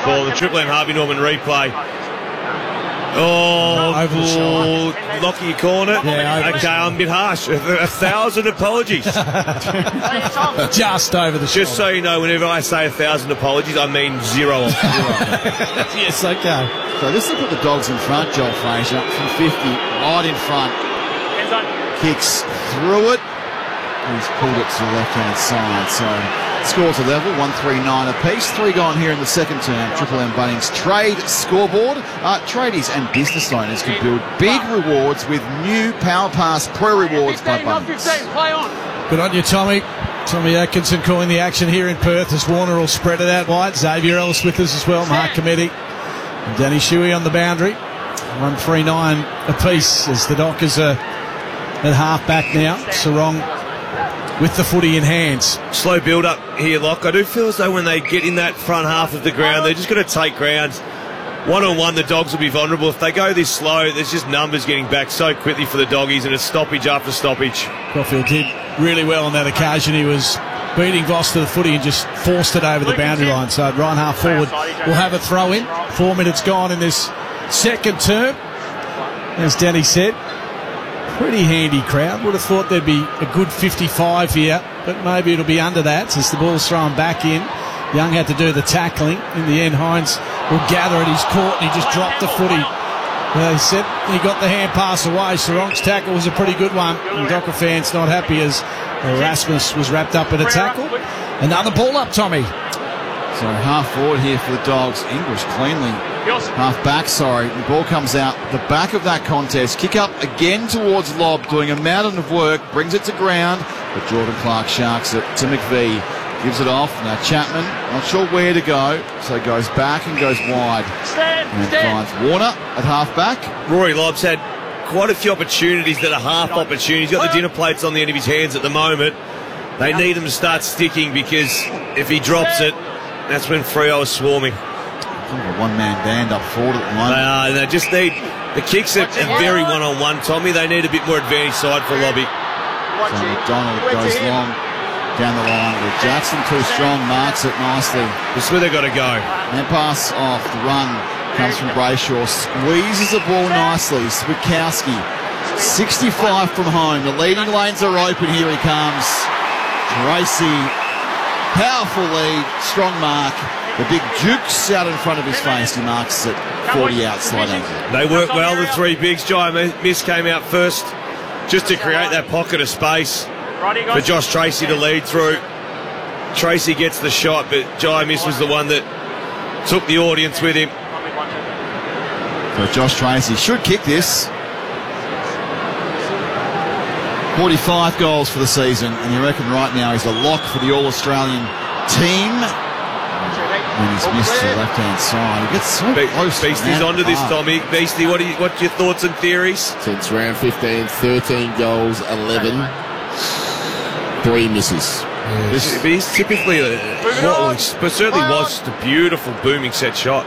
ball. The Triple M Harvey Norman replay. Oh, Lockie, you calling it? Yeah, okay, I'm a bit harsh. 1,000 apologies. Just over the shoulder. Just so you know, whenever I say 1,000 apologies, I mean zero. Yes, okay. So this look at the Dogs in front, Joel Fraser, from 50, right in front. Kicks through it. He's pulled it to the left-hand side. So scores a level, 139 apiece. 3 gone here in the second term. Triple M Bunnings trade scoreboard. Tradies and business owners can build big rewards with new Power Pass Pro Rewards by Bunnings. Good on you, Tommy. Tommy Atkinson calling the action here in Perth as Warner will spread it out wide. Xavier Ellis with us as well. Mark Committee. And Danny Shuey on the boundary. 139 apiece as the Dockers are at half back now. Sarong with the footy in hands. Slow build up here, Lock. I do feel as though when they get in that front half of the ground, they're just going to take ground. One-on-one, the Dogs will be vulnerable. If they go this slow, there's just numbers getting back so quickly for the Doggies, and it's stoppage after stoppage. Caulfield did really well on that occasion. He was beating Voss to the footy and just forced it over the boundary line. So right half forward will have a throw in. 4 minutes gone in this second term. As Danny said, pretty handy crowd. Would have thought there'd be a good 55 here, but maybe it'll be under that as the ball's thrown back in. Young had to do the tackling. In the end, Hines will gather at his court and he just dropped the footy. They said he got the hand pass away. Sarong's tackle was a pretty good one. And Docker fans not happy as Erasmus was wrapped up in a tackle. Another ball up, Tommy. So half forward here for the Dogs. English cleanly. Half back, sorry. The ball comes out the back of that contest. Kick up again towards Lob, doing a mountain of work. Brings it to ground. But Jordan Clark sharks it to McVie. Gives it off. Now Chapman, not sure where to go. So goes back and goes wide. And finds Warner at half back. Rory Lobb's had quite a few opportunities that are half opportunities. He's got the dinner plates on the end of his hands at the moment. They need him to start sticking because if he drops it, that's when Freo is swarming. A one-man band up forward at the moment. They just need the kicks are very one-on-one, Tommy. They need a bit more advantage side for Lobby. So McDonald goes long down the line with Jackson too strong, marks it nicely. This is where they've got to go. And pass off the run comes from Brayshaw, squeezes the ball nicely. Switkowski, 65 from home. The leading lanes are open. Here he comes. Tracy, powerful lead, strong mark. The big jukes out in front of his face. He marks it 40 outside angle. They work well, the three bigs. Jai Miss came out first just to create that pocket of space for Josh Tracy to lead through. Tracy gets the shot, but Jai Miss was the one that took the audience with him. So Josh Tracy should kick this. 45 goals for the season, and you reckon right now he's a lock for the All-Australian team. And he's missed to the left-hand side. He gets so close. Beastie's onto this, Tommy. Beastie, what's your thoughts and theories? Since round 15, 13 goals, 11, 3 misses. Yes. He's typically but certainly was just a beautiful booming set shot.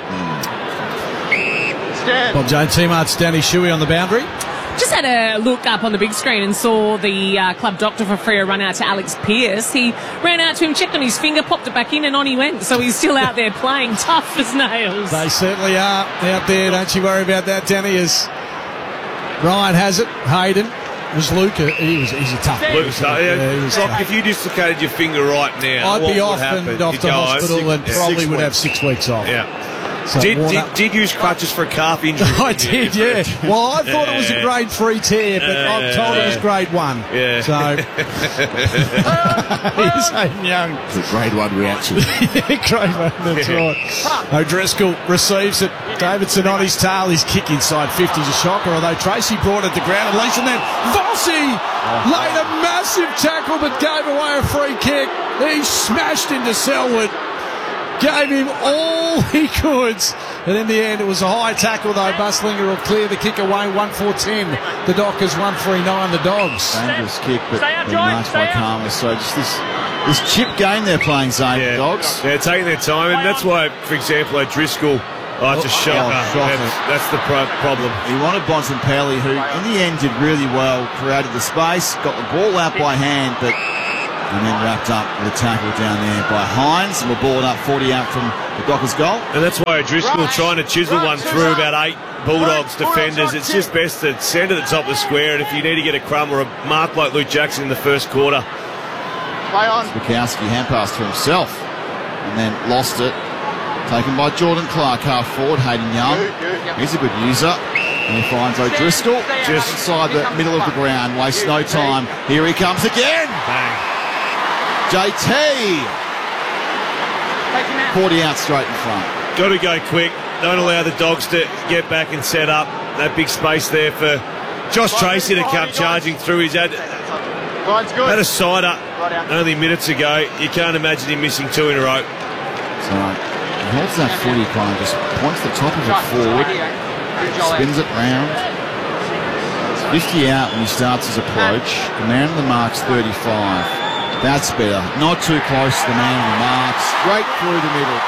Bob Jane teammates Danny Shuey on the boundary. Just had a look up on the big screen and saw the club doctor for Freo run out to Alex Pearce. He ran out to him, checked on his finger, popped it back in, and on he went. So he's still out there playing tough as nails. They certainly are out there. Don't you worry about that, Danny. As Ryan has it, Hayden was Luca. He's a tough guy. If you dislocated your finger right now, I'd be off and off to hospital and probably would have 6 weeks off. Yeah. So did use crutches for a calf injury? I did, yeah. Well, I thought it was a grade 3 tear, but I'm told it was grade 1. Yeah. So he's Hayden Young. It's a grade 1 reaction. Grade 1, that's right. O'Driscoll receives it. Davidson on his tail. His kick inside 50 is a shocker, although Tracy brought it to ground at least, and then Vossi laid a massive tackle but gave away a free kick. He smashed into Selwood. Gave him all he could. And in the end, it was a high tackle, though. Buslinger will clear the kick away. 1-4-10. The Dockers 1-3-9. The Dogs. Dangerous kick, but marked by Karma. So just this chip game they're playing, Zane. Yeah. The Dogs. They're taking their time, and that's why, for example, O'Driscoll. It's a shocker. That's the problem. He wanted Bontempelli, who in the end did really well, created the space, got the ball out by hand, but and then wrapped up with a tackle down there by Hines, and we're balled up 40 out from the Dockers goal. And that's why O'Driscoll trying to chisel one through about 8 Bulldogs defenders. It's just best to send to the top of the square, and if you need to get a crumb or a mark like Luke Jackson in the first quarter. Bukowski hand pass to himself, and then lost it. Taken by Jordan Clark, half forward. Hayden Young, he's a good user. And he finds O'Driscoll just inside the middle of the ground. Wastes no time. Here he comes again. Bang. JT. 40 out straight in front. Got to go quick. Don't allow the Dogs to get back and set up. That big space there for Josh Tracy to come charging through. He's had a sider only minutes ago. You can't imagine him missing 2 in a row. So he holds that footy, kind of just points the top of it forward, spins it round. It's 50 out when he starts his approach. The man on the mark's 35. That's better. Not too close to the man on the mark. Straight through the middle.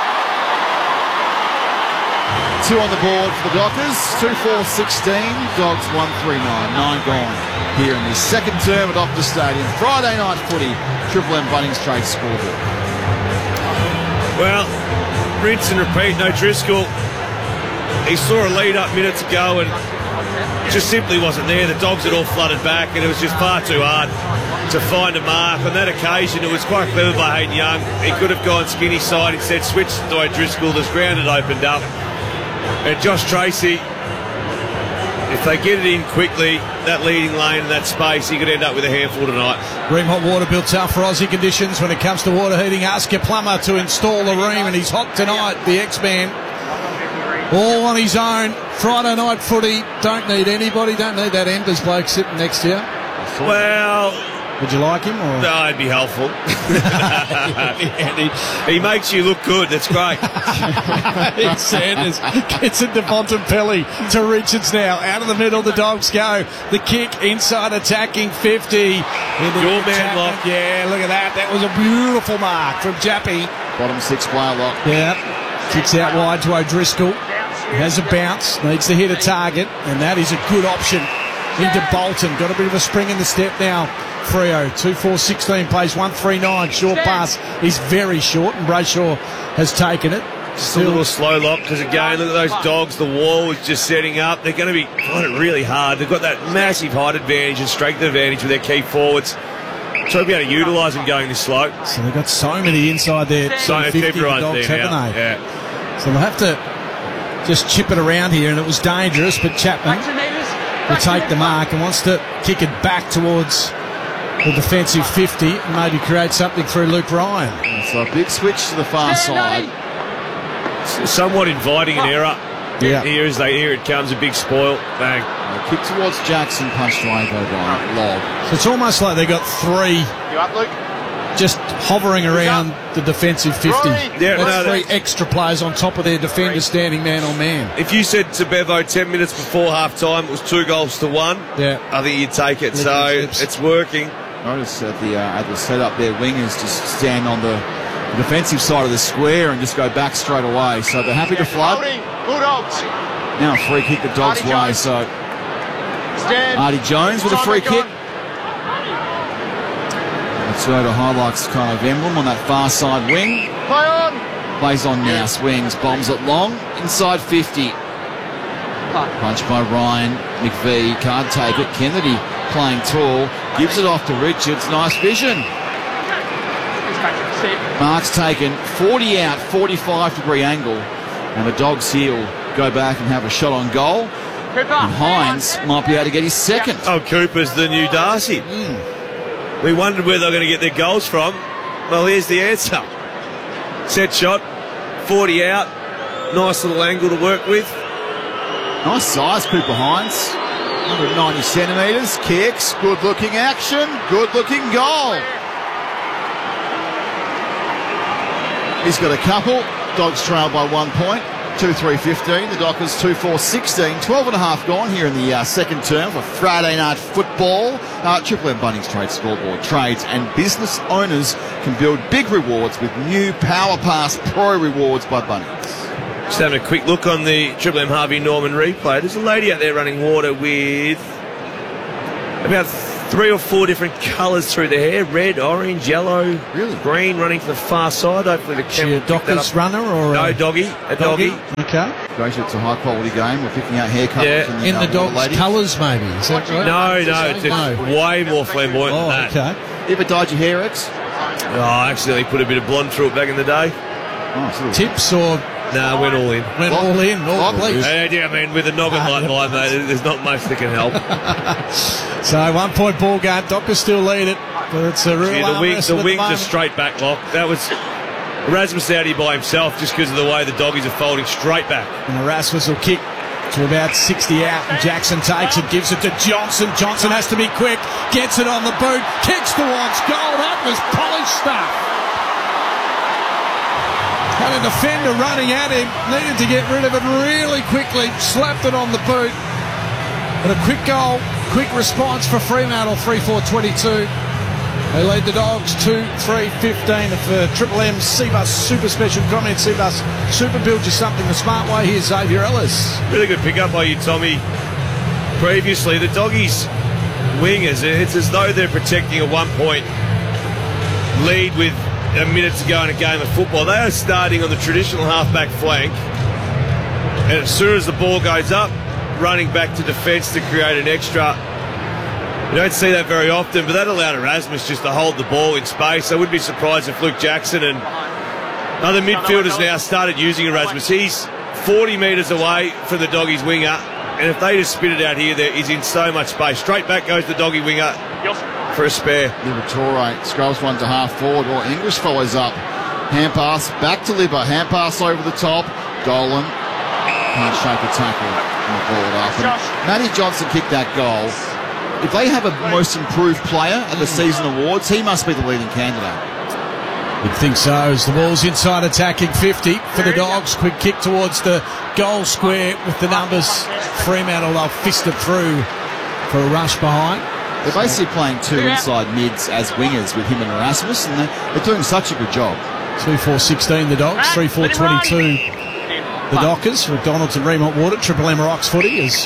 2 on the board for the Dockers. 2-4-16. Dogs 1-3-9. 9 gone here in the second term at Optus Stadium. Friday night footy. Triple M Bunnings Trade scoreboard. Well, rinse and repeat. No Driscoll. He saw a lead up minutes ago and just simply wasn't there. The Dogs had all flooded back, and it was just far too hard to find a mark. On that occasion, it was quite clever by Hayden Young. He could have gone skinny side. Instead, switched to O'Driscoll. The ground had opened up. And Josh Tracy, if they get it in quickly, that leading lane and that space, he could end up with a handful tonight. Ream Hot Water built tough for Aussie conditions when it comes to water heating. Ask your plumber to install the Ream, and he's hot tonight, the X-Man. All on his own. Friday night footy. Don't need anybody. Don't need that Enders bloke sitting next to you. Well, would you like him? Or? No, it'd be helpful. He makes you look good. That's great. Sanders gets it to Bontempelli to Richards now. Out of the middle, the Dogs go. The kick inside attacking 50. Your man lock. Yeah, look at that. That was a beautiful mark from Jappy. Bottom 6 player lock. Yeah. Kicks out wide to O'Driscoll. Has a bounce. Needs to hit a target. And that is a good option into Bolton. Got a bit of a spring in the step now. Freo, 2-4-16, plays 1-3-9. Short pass is very short, and Brayshaw has taken it. Just a little slow lock, because again, look at those Dogs. The wall is just setting up. They're going to be finding it really hard. They've got that massive height advantage and strength advantage with their key forwards. So they'll be able to utilise them going this slow. So they've got so many inside there. So 50 everyone's Dogs, there haven't now. they? Yeah. So they'll have to just chip it around here, and it was dangerous, but Chapman will take the mark and wants to kick it back towards the defensive 50 and maybe create something through Luke Ryan. So a big switch to the far side. Somewhat inviting an error. Yeah. Here it comes, a big spoil. Bang. Kick towards Jackson, punched away by Log. So it's almost like they got 3 You up, Luke? just hovering around the defensive 50. Yeah, That's 3 extra players on top of their defender standing man on man. If you said to Bevo 10 minutes before half-time it was 2-1, Yeah. I think you'd take it. So it's working. Notice at the setup there, wingers just stand on the defensive side of the square and just go back straight away. So they're happy to flood. Bulldogs. Now a free kick the Dogs' way. So Artie Jones with a free kick. Toyota Hilux kind of emblem on that far side wing. Play on. Plays on now, swings, bombs it long, inside 50. Punched by Ryan. McVee can't take it. Kennedy playing tall, gives it off to Richards. Nice vision. Mark's taken 40 out, 45-degree angle, and the Dogs here will go back and have a shot on goal. And Hines might be able to get his second. Oh, Cooper's the new Darcy. We wondered where they were going to get their goals from. Well, here's the answer. Set shot, 40 out, nice little angle to work with. Nice size, Cooper Hines. 190 centimetres, kicks, good-looking action, good-looking goal. He's got a couple. Dogs trail by 1 point. 2-3-15. The Dockers 2-4-16. 12 and a half gone here in the second term for Friday night football. Triple M Bunnings Trade scoreboard. Trades and business owners can build big rewards with new Power Pass Pro rewards by Bunnings. Just having a quick look on the Triple M Harvey Norman replay. There's a lady out there running water with about 3 3 or 4 different colours through the hair: red, orange, yellow, Really? green, running to the far side. Hopefully the She camera a will pick that Dockers up. runner or No, a doggy. A doggy. Okay. Gracious, it's a high quality game. We're picking out haircuts. Yeah. In the dog's colours, maybe. Is that right? No, it's way more flamboyant Oh, than that. okay. You ever dyed your hair, X? Oh, I accidentally put a bit of blonde through it back in the day. Oh, sort of. Tips or No, went all in. went all in? All bleach. Yeah, I mean, with a noggin like mine, mate, there's not much that can help. So 1 point ball game. Dockers still lead it, but it's a real Yeah, the arm wing's wrestle at a moment. straight back lock. That was Erasmus out here by himself just because of the way the doggies are folding straight back. And Erasmus will kick to about 60 out, and Jackson takes it, gives it to Johnson. Johnson has to be quick, gets it on the boot, kicks towards goal. That was polished stuff. Had a defender running at him, needed to get rid of it really quickly, slapped it on the boot. But a quick goal, quick response for Fremantle, 3-4-22. They lead the Dogs 2-3-15 for Triple M's Cbus Super Special Comment. Cbus Super build you something the smart way. Here's Xavier Ellis. Really good pickup by you, Tommy. Previously, the doggies' wingers, it's as though they're protecting a 1 point lead with a minute to go in a game of football. They are starting on the traditional half-back flank, and as soon as the ball goes up, running back to defence to create an extra. You don't see that very often, but that allowed Erasmus just to hold the ball in space. I wouldn't be surprised if Luke Jackson and other midfielders now started using Erasmus. He's 40 metres away from the doggies' winger, and if they just spit it out here, he's in so much space. Straight back goes the doggy winger for a spare. Liberatore scrubs one to half forward, or English follows up. Hand pass back to Libba. Hand pass over the top. Dolan can't shake a tackle and ball it up. And Matty Johnson kicked that goal. If they have a most improved player at the season awards, he must be the leading candidate. You'd think so, as the ball's inside attacking 50 for the Dogs. Quick kick towards the goal square with the numbers. Fremantle, they'll fist it through for a rush behind. They're basically playing two inside mids as wingers with him and Erasmus, and they're doing such a good job. 2-4-16 the Dogs, 3-4-22 the Dockers. McDonald's and Remont Water, Triple M Rocks footy is...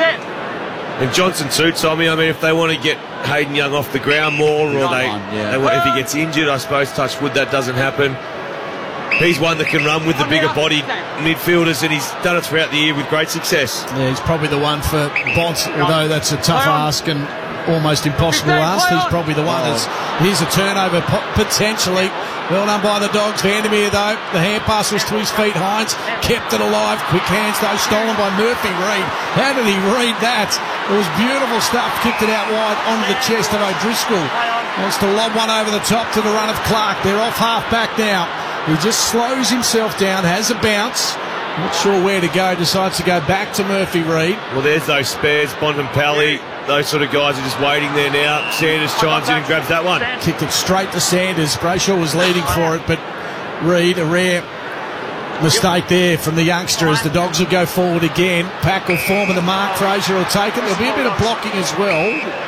And Johnson too, Tommy. I mean, if they want to get Hayden Young off the ground more, or if he gets injured, I suppose, touch wood, that doesn't happen. He's one that can run with the bigger bodied midfielders, and he's done it throughout the year with great success. Yeah, he's probably the one for Bonds, although that's a tough ask and almost impossible ask. He's probably the one that's... Here's a turnover, potentially. Well done by the Dogs. Vandermeer, though, the hand pass was to his feet. Hines kept it alive. Quick hands, though, stolen by Murphy Reid. How did he read that? It was beautiful stuff. Kicked it out wide onto the chest of O'Driscoll. Wants to lob one over the top to the run of Clark. They're off half back now. He just slows himself down, has a bounce. Not sure where to go. Decides to go back to Murphy Reid. Well, there's those spares. Bontempelli, those sort of guys are just waiting there now. Sanders chimes in and grabs that one. Kicked it straight to Sanders. Brayshaw was leading for it, but Reid, a rare mistake there from the youngster as the Dogs will go forward again. Pack will form in the mark. Fraser will take it. There'll be a bit of blocking as well.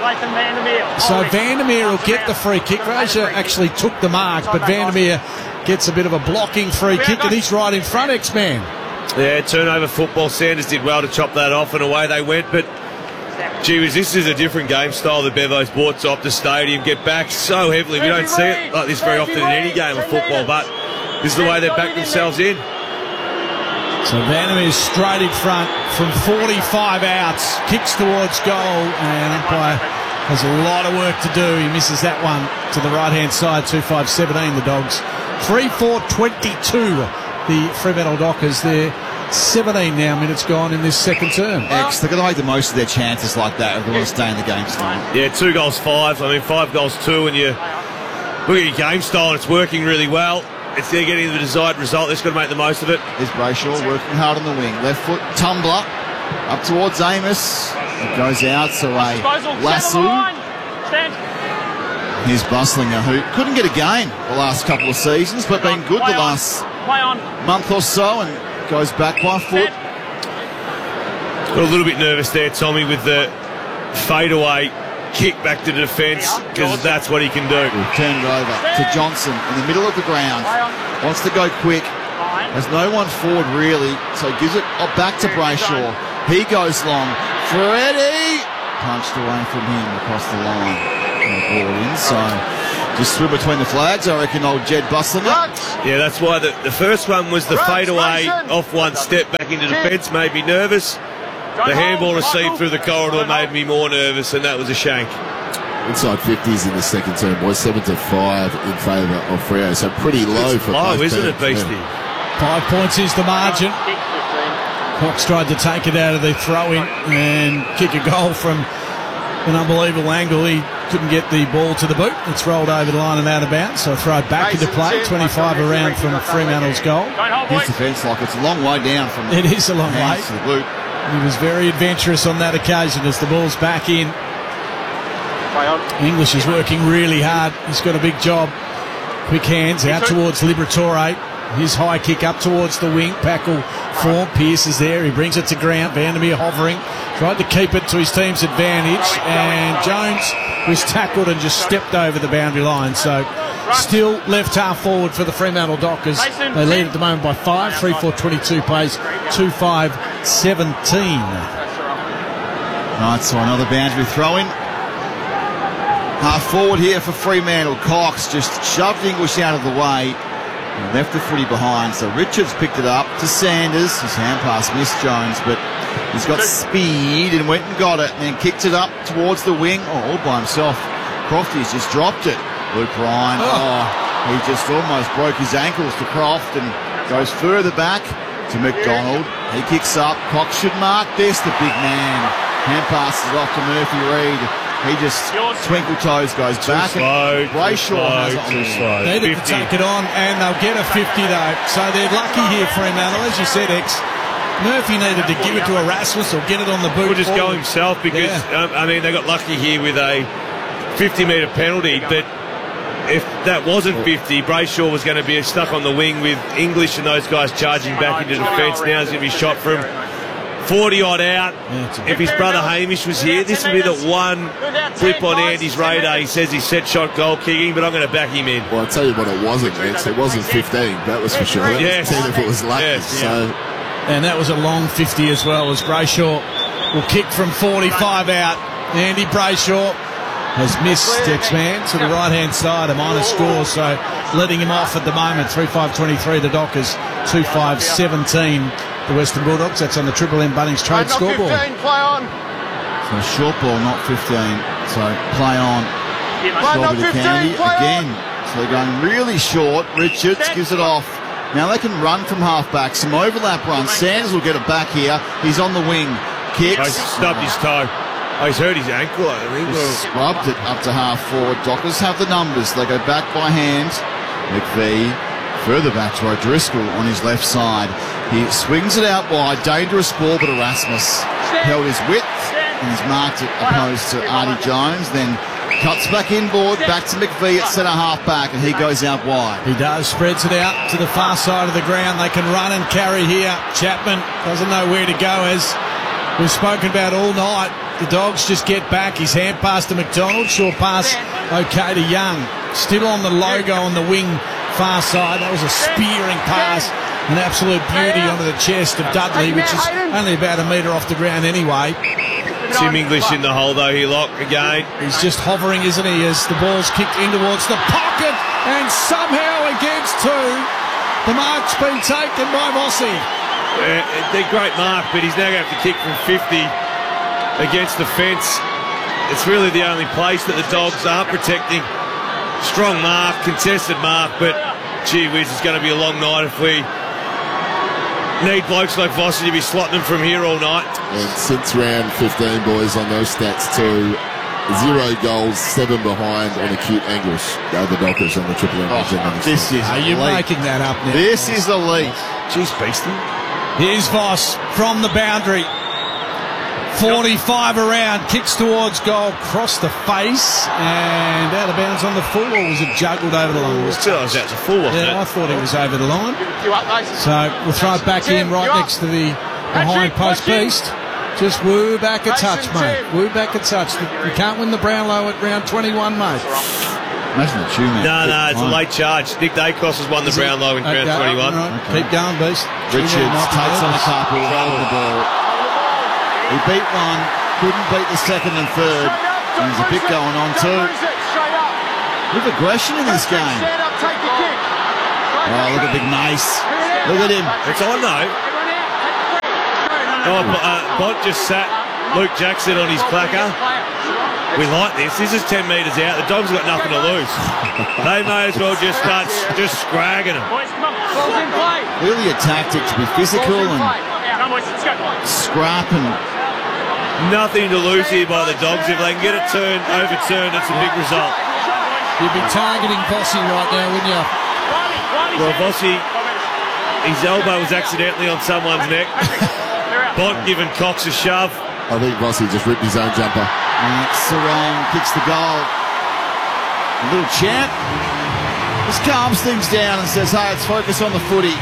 So Vandermeer will get the free kick. Fraser actually took the mark, but Vandermeer gets a bit of a blocking free kick, and he's right in front, X-Man. Yeah, turnover football. Sanders did well to chop that off, and away they went, but gee whiz, this is a different game style that Bevo's brought to Optus Stadium. Get back so heavily. We don't see it like this very often in any game of football, but this is the way they've backed themselves in. So Vandermeer straight in front from 45 outs, kicks towards goal, and umpire has a lot of work to do. He misses that one to the right-hand side, 2-5-17 the Dogs. 3-4-22 the Fremantle Dockers. They're 17 now minutes gone in this second term. They've got to make the most of their chances like that if they want to stay in the game tonight. Yeah, 2 goals 5. I mean, 5 goals 2, and you look at your game style, it's working really well. They're getting the desired result. They've got to make the most of it. Here's Brayshaw working hard on the wing. Left foot, tumbler. Up towards Amos. It goes out to a Lasso. Here's Bustlinger, who couldn't get a game the last couple of seasons, but been good the last month or so, and goes back by foot. Got a little bit nervous there, Tommy, with the fadeaway kick back to defence, because that's what he can do. Turned it over to Johnson in the middle of the ground. Wants to go quick. There's no one forward really, so gives it back to Brayshaw. He goes long. Freddie punched away from him across the line. Ball in, so just swim between the flags. I reckon old Jed busting it. Yeah, that's why the first one was the fadeaway off one step back into defence, made me nervous. The handball received through the corridor made me more nervous, and that was a shank. Inside 50s in the second term, boys. 7-5 in favour of Freo. So pretty low for both low, isn't it, teams. Beastie? Yeah. 5 points is the margin. Cox tried to take it out of the throw-in and kick a goal from an unbelievable angle. He couldn't get the ball to the boot. It's rolled over the line and out of bounds, so throw it back into play. 25 around from Fremantle's goal. His defence, like it's a long way down from It is a long way. to the boot. He was very adventurous on that occasion as the ball's back in. English is working really hard. He's got a big job. Quick hands out towards Liberatore. His high kick up towards the wing. Packle form. Pearce is there. He brings it to ground. Vandermeer hovering. Tried to keep it to his team's advantage. And Jones was tackled and just stepped over the boundary line. So still left half forward for the Fremantle Dockers. They lead at the moment by 5. 3-4-22 plays 2-5-17. Right, so another boundary throw-in. Half forward here for Fremantle. Cox just shoved English out of the way and left the footy behind. So Richards picked it up to Sanders. His hand pass missed Jones, but he's got speed and went and got it and then kicked it up towards the wing. All by himself. Crofty's just dropped it. Luke Ryan, he just almost broke his ankles to Croft and goes further back to McDonald. He kicks up. Cox should mark this. The big man. Hand passes it off to Murphy Reid. He just twinkle toes goes back. Brayshaw has it on the slow. Needed to take it on, and they'll get a 50 though. So they're lucky here, Fremantle. As you said, X. Murphy needed to give it to Erasmus or get it on the boot. Or just go himself because, I mean, they got lucky here with a 50-metre penalty, but if that wasn't 50, Brayshaw was going to be stuck on the wing with English and those guys charging back into defence. Now he's going to be shot from 40-odd out. If his brother Hamish was here, this would be the one blip on Andy's radar. He says he's set shot goal kicking, but I'm going to back him in. Well, I'll tell you what it wasn't, Vince. It wasn't 15, that was for sure. That was 10 if it was lucky. Yes. So. And that was a long 50 as well, as Brayshaw will kick from 45 out. Andy Brayshaw has missed X-Man to the right-hand side, a minor score, so letting him off at the moment. 3-5-23 the Dockers, 2-5-17 the Western Bulldogs. That's on the Triple M Bunnings Trade scoreboard. 15, play on. So short ball, not 15. So play on. Not 15, County again. So they're going really short. Richards gives it off. Now they can run from half-back. Some overlap runs. Sanders will get it back here. He's on the wing. Kicks. He's stubbed his toe. Oh, he's hurt his ankle, I think. Scrubbed it up to half forward. Dockers have the numbers. They go back by hand. McVee further back to O'Driscoll on his left side. He swings it out wide. Dangerous ball, but Erasmus held his width and he's marked it opposed to Artie Jones. Then cuts back inboard, back to McVee at centre half back, and he goes out wide. He does, spreads it out to the far side of the ground. They can run and carry here. Chapman doesn't know where to go, as we've spoken about all night. The Dogs just get back. His hand pass to McDonald. Short pass okay to Young. Still on the logo on the wing far side. That was a spearing pass. An absolute beauty onto the chest of Dudley, which is only about a metre off the ground anyway. Tim English in the hole though, he locked again. He's just hovering, isn't he, as the ball's kicked in towards the pocket, and somehow against two, the mark's been taken by Mossy. They're great mark, but he's now going to have to kick from 50 against the fence. It's really the only place that the Dogs are protecting. Strong mark, contested mark, but gee whiz, it's going to be a long night if we need blokes like Vossi to be slotting them from here all night. And since round 15, boys, on those stats too, 0 goals, 7 behind on acute angles. Go the Dockers on the Triple M. This is Are you elite. making that up now? This is elite. Jeez, Beastie. Here's Voss from the boundary. 45 around, kicks towards goal, crossed the face, and out of bounds on the full, or was it juggled over the line? I was out to full, wasn't Yeah, I it? thought he was over the line. So we'll throw it back in right next to the behind post beast. Just woo back a touch, mate. Woo back a touch. You can't win the Brownlow at round 21, mate. Imagine the tune, man. No, it's a late charge. Nick Dacos has won the Brownlow in round 21. Right. Okay. Keep going, beast. Richards takes on the couple, holding the ball. He beat one, couldn't beat the second and third. And there's a bit going on too. With aggression in this game. Oh, look at Big Mace. Look at him. It's on though. Bont just sat Luke Jackson on his clacker. We like this. This is 10 metres out. The Dogs got nothing to lose. They may as well just start just scragging them. Really a tactic to be physical and scrap and... Nothing to lose here by the Dogs. If they can get it overturned, it's a big result. You'd be targeting Vossi right now, wouldn't you? Well, Vossi, his elbow was accidentally on someone's neck. Bont giving Cox a shove. I think Vossi just ripped his own jumper. Sarong kicks the goal. A little champ just calms things down and says, hey, let's focus on the footy.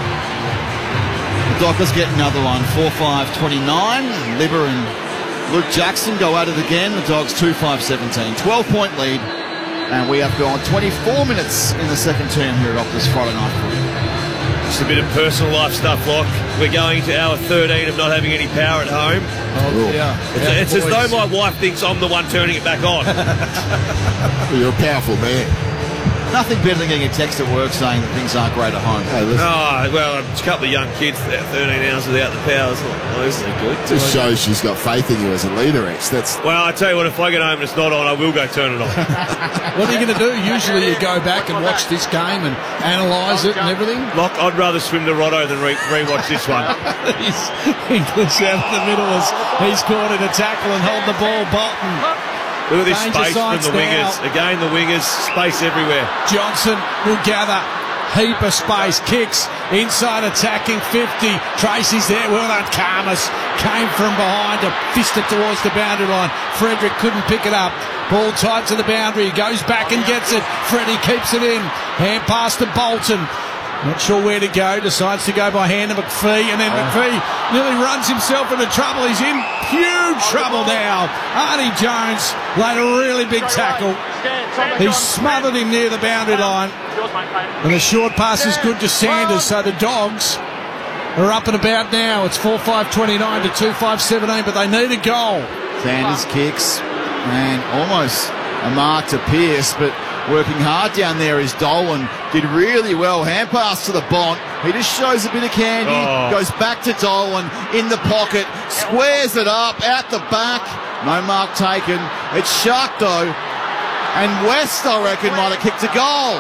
The Dockers get another one, 4-5-29. Libber and Luke Jackson go at it again. The Dogs 2-5-17. 12-point lead. And we have gone 24 minutes in the second term here at Optus Friday Night Footy. Just a bit of personal life stuff, Lock. We're going to hour 13 of not having any power at home. Oh, yeah. It's as though my wife thinks I'm the one turning it back on. Well, you're a powerful man. Nothing better than getting a text at work saying that things aren't great at home. Hey, listen, Well, a couple of young kids, 13 hours without the power. It's not mostly good. just shows she's got faith in you as a leader, X. That's Well, I tell you what, if I get home and it's not on, I will go turn it on. What are you going to do? Usually you go back and watch this game and analyse it and everything. Lock, I'd rather swim the Rotto than re-watch this one. He's English out in the middle as he's caught in a tackle and hold the ball. Bolton. Look at this Danger space from signs the wingers. now. Again, the wingers, space everywhere. Johnson will gather. Heap of space. Kicks. Inside attacking 50. Tracy's there. Well done. Karmas came from behind to fist it towards the boundary line. Frederick couldn't pick it up. Ball tight to the boundary. He goes back and gets it. Freddie keeps it in. Hand pass to Bolton. Not sure where to go. Decides to go by hand to McPhee. And then McPhee nearly runs himself into trouble. He's in huge trouble now. Arnie Jones laid a really big tackle. He smothered him near the boundary line. And the short pass is good to Sanders. So the Dogs are up and about now. It's 4-5-29 to 2-5-17, but they need a goal. Sanders kicks and almost a mark to Pearce, but working hard down there is Dolan. Did really well. Hand pass to the Bont. He just shows a bit of candy. Goes back to Dolan in the pocket. Squares it up out the back. No mark taken. It's Shark though. And West, I reckon, might have kicked a goal.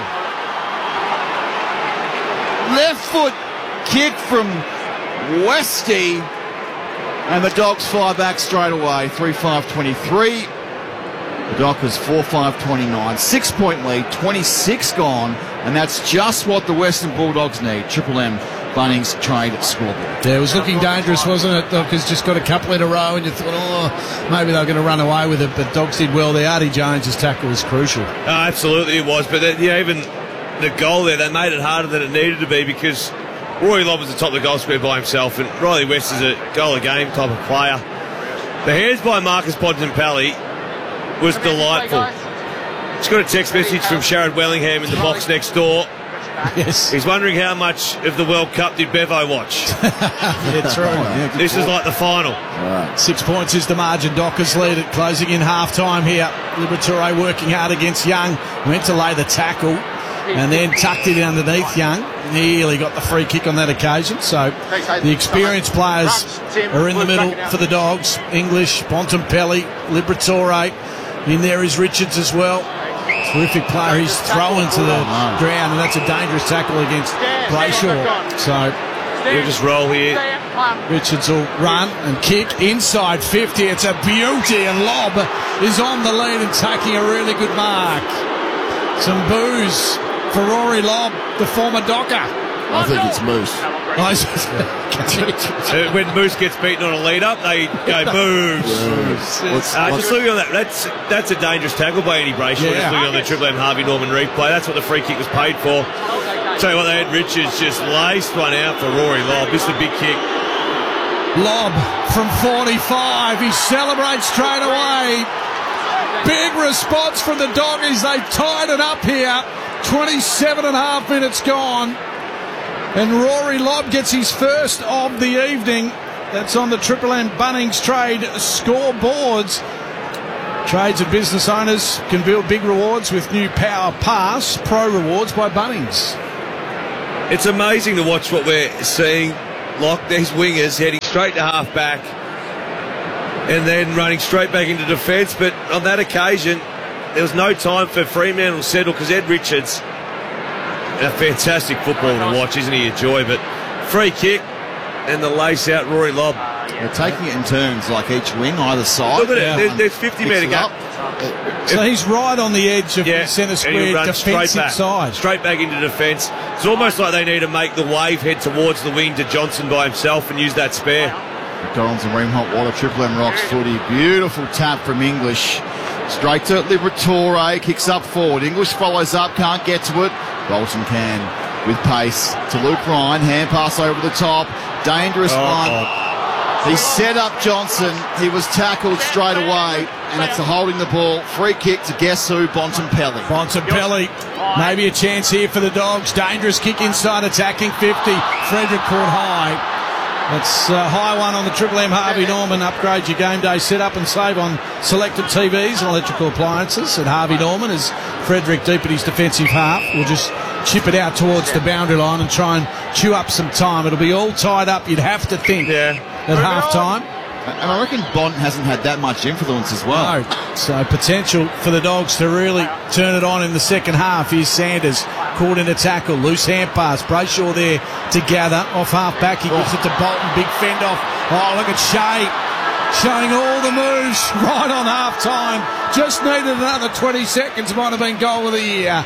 Left foot kick from Westy. And the Dogs fire back straight away. 3-5-23. The Dockers 4-5-29, 6-point lead, 26 gone, and that's just what the Western Bulldogs need. Triple M Bunnings trade scoreboard. Yeah, it was looking dangerous, wasn't it? Dockers just got a couple in a row, and you thought, maybe they're going to run away with it, but Dogs did well there. Artie Jones' tackle was crucial. Absolutely it was, but even the goal there, they made it harder than it needed to be because Rory Lobb was the top of the goal square by himself, and Riley West is a goal-a-game type of player. The hands by Marcus Bontempelli was delightful. Just got a text message from Sharad Wellingham in the box next door. Yes. He's wondering how much of the World Cup did Bevo watch. Yeah, true. This is like the final. 6 points is the margin. Dockers lead it, closing in half-time here. Liberatore working hard against Young. Went to lay the tackle and then tucked it underneath Young. Nearly got the free kick on that occasion. So the experienced players are in the middle for the Dogs. English, Bontempelli, Liberatore. In there is Richards as well. Terrific player. He's thrown to the ground, and that's a dangerous tackle against Brayshaw. So we'll just roll here. Richards will run and kick inside 50. It's a beauty, and Lobb is on the lead and taking a really good mark. Some boos for Rory Lobb, the former Docker. I think it's Moose. When Moose gets beaten on a lead-up, they go Moose. Just looking on that, that's a dangerous tackle by Eddie Brayshaw. Just looking on the Triple M Harvey Norman replay, that's what the free kick was paid for. Tell you what, they had Richards just laced one out for Rory Lobb. This is a big kick. Lobb from 45. He celebrates straight away. Big response from the Doggies. They've tied it up here. 27.5 minutes gone. And Rory Lobb gets his first of the evening. that's on the Triple M Bunnings Trade scoreboards. Trades and business owners can build big rewards with new Power Pass Pro Rewards by Bunnings. It's amazing to watch what we're seeing. Like these wingers heading straight to half back and then running straight back into defence. But on that occasion, there was no time for Fremantle to settle because Ed Richards, a fantastic footballer to watch, isn't he, a joy? But free kick and the lace out Rory Lobb. They're taking it in turns, like each wing, either side. Look at it, there's 50 metre gap. So he's right on the edge of the centre square defensive side. Straight back into defence. It's almost like they need to make the wave head towards the wing to Johnson by himself and use that spare. McDonald's and Ream Hot Water, Triple M Rocks footy. Beautiful tap from English. Straight to Liberatore, kicks up forward. English follows up, can't get to it. Bolton can with pace to Luke Ryan. Hand pass over the top. Dangerous one. He set up Johnson. He was tackled straight away, and it's a holding the ball. Free kick to guess who? Bontempelli. Bontempelli. Maybe a chance here for the Dogs. Dangerous kick inside, attacking 50. Frederick caught high. That's high one on the Triple M Harvey Norman. Upgrade your game day setup and save on selected TVs and electrical appliances at Harvey Norman as Frederick, deep at his defensive half, will just chip it out towards the boundary line and try and chew up some time. It'll be all tied up, you'd have to think, at half-time. And I reckon Bont hasn't had that much influence as well. No. So potential for the Dogs to really turn it on in the second half. Here's Sanders caught in a tackle. Loose hand pass. Brayshaw there to gather off half-back. He gives it to Bolton. Big fend off. Oh, look at Shea. Showing all the moves right on half-time. Just needed another 20 seconds. Might have been goal of the year.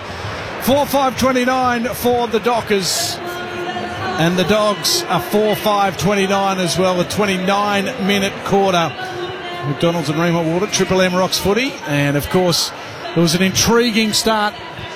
4-5-29 for the Dockers. And the Dogs are 4-5-29 as well, a 29-minute quarter. McDonald's and Ream Hot Water, Triple M Rocks footy. And, of course, it was an intriguing start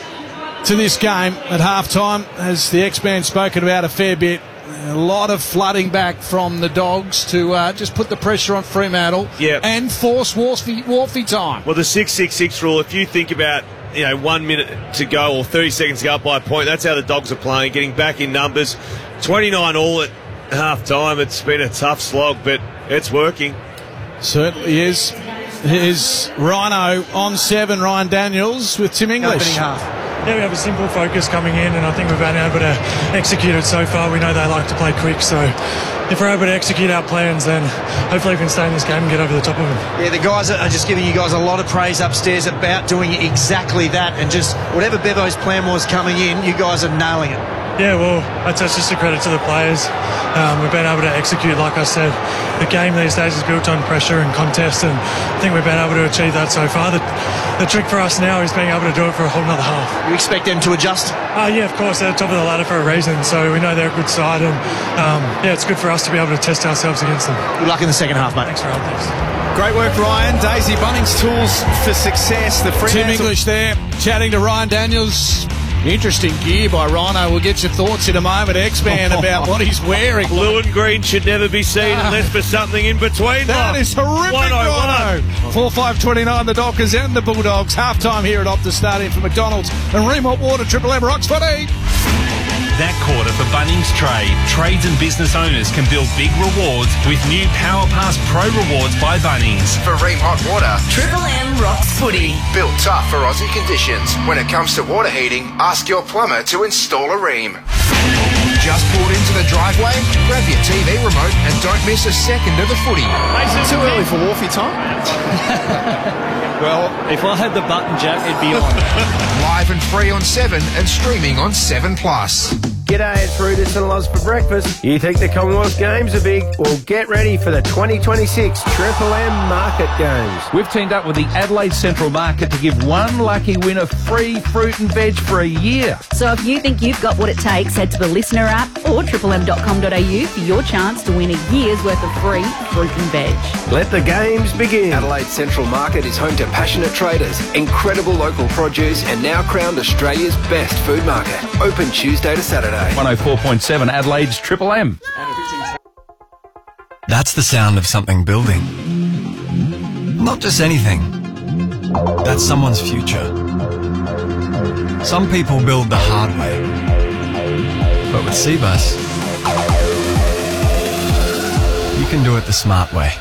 to this game at half-time, as the X-Man spoken about a fair bit. A lot of flooding back from the Dogs to just put the pressure on Fremantle and force Wharfie time. Well, the 6-6-6 rule, if you think about 1 minute to go or 30 seconds to go up by a point, that's how the Dogs are playing, getting back in numbers. 29 all at half-time. It's been a tough slog, but it's working. Certainly is. Here's Rhino on 7, Ryan Daniels with Tim English. Yeah, we have a simple focus coming in, and I think we've been able to execute it so far. We know they like to play quick, so if we're able to execute our plans, then hopefully we can stay in this game and get over the top of them. Yeah, the guys are just giving you guys a lot of praise upstairs about doing exactly that, and just whatever Bevo's plan was coming in, you guys are nailing it. Yeah, well, that's just a credit to the players. We've been able to execute, like I said. The game these days is built on pressure and contest, and I think we've been able to achieve that so far. The trick for us now is being able to do it for a whole nother half. You expect them to adjust? Yeah, of course. They're top of the ladder for a reason, so we know they're a good side, and it's good for us to be able to test ourselves against them. Good luck in the second half, mate. Thanks, Ryan. Thanks. Great work, Ryan. Daisy Bunnings tools for success. The Tim English there, chatting to Ryan Daniels. Interesting gear by Rhino. We'll get your thoughts in a moment, X-Man, about what he's wearing. Blue and green should never be seen unless for something in between. That is horrific, Rhino. 4-5-29, the Dockers and the Bulldogs. Half-time here at Optus Stadium for McDonald's and Ream Hot Water, Triple M Rocks footy. That quarter for Bunnings Trade. Trades and business owners can build big rewards with new Power Pass Pro Rewards by Bunnings. For Ream Hot Water, Triple M Rocks footy. Built tough for Aussie conditions. When it comes to water heating, ask your plumber to install a Ream. Just pulled into the driveway? Grab your TV remote and don't miss a second of the footy. Too early for Wharfie time? Well, if I had the button, Jack, it'd be on. Live and free on 7 and streaming on 7 Plus. G'day, it's Rudis and Loz for breakfast. You think the Commonwealth Games are big? Well, get ready for the 2026 Triple M Market Games. We've teamed up with the Adelaide Central Market to give one lucky winner free fruit and veg for a year. So if you think you've got what it takes, head to the Listener app or triplem.com.au for your chance to win a year's worth of free fruit and veg. Let the games begin. Adelaide Central Market is home to passionate traders, incredible local produce, and now crowned Australia's best food market. Open Tuesday to Saturday. 104.7 Adelaide's Triple M. That's the sound of something building. Not just anything. That's someone's future. Some people build the hard way. But with Cbus, you can do it the smart way.